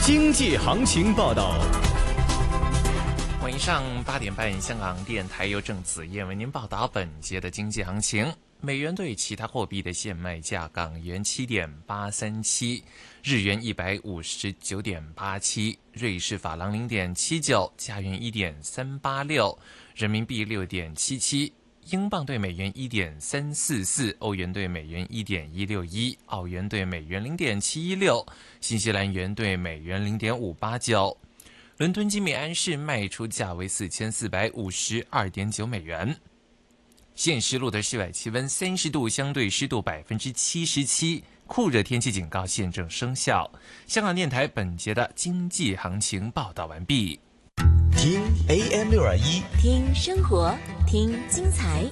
经济行情报道。 晚上8点半，香港电台由郑子燕为您报道本节的经济行情。美元对其他货币的现卖价：港元7.837，日元159.87，瑞士法郎0.79，加元1.386，人民币6.77，英镑对美元1.344，欧元对美元1.161，澳元对美元0.716，新西兰元对美元0.589。伦敦金每安士卖出价为4452.9美元。现时录的室外气温30度，相对湿度77%，酷热天气警告现正生效。香港电台本节的经济行情报道完毕。 听 AM621， 听生活，听精彩。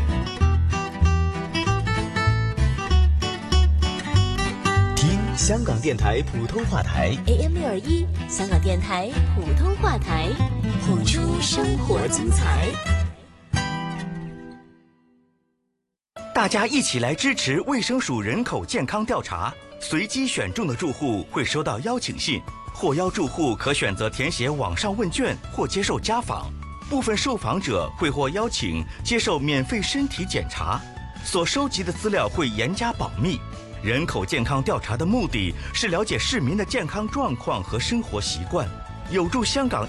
听香港电台普通话台 AM621，香港电台普通话台，谱出生活精彩。 大家一起来支持卫生署人口健康调查，随机选中的住户会收到邀请信，获邀住户可选择填写网上问卷或接受家访，部分受访者会获邀请接受免费身体检查，所收集的资料会严加保密。人口健康调查的目的是了解市民的健康状况和生活习惯，有助香港